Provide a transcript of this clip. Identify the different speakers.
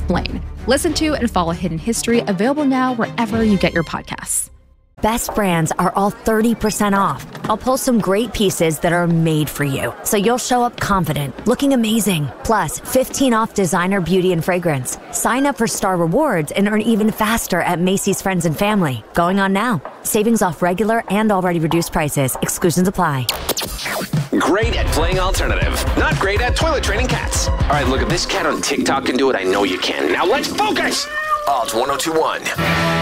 Speaker 1: Explain. Listen to and follow Hidden History, available now wherever you get your podcasts.
Speaker 2: Best brands are all 30% off. I'll pull some great pieces that are made for you, so you'll show up confident, looking amazing. Plus, 15 off designer beauty and fragrance. Sign up for Star Rewards and earn even faster at Macy's Friends and Family. Going on now. Savings off regular and already reduced prices. Exclusions apply.
Speaker 3: Great at playing alternative. Not great at toilet training cats. All right, look, if this cat on TikTok can do it, I know you can. Now let's focus! Alt 1021.